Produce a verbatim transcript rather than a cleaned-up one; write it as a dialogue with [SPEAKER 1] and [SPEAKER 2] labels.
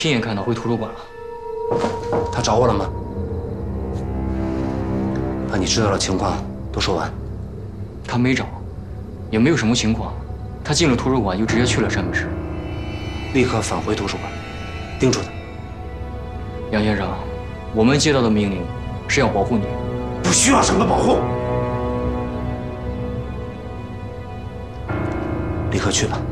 [SPEAKER 1] 亲眼看到回图书馆了。
[SPEAKER 2] 他找我了吗？把你知道的情况都说完。
[SPEAKER 1] 他没找，也没有什么情况。他进了图书馆就直接去了审美室。
[SPEAKER 2] 立刻返回图书馆，盯住他。
[SPEAKER 1] 杨先生，我们接到的命令是要保护你。
[SPEAKER 2] 不需要什么保护，立刻去吧。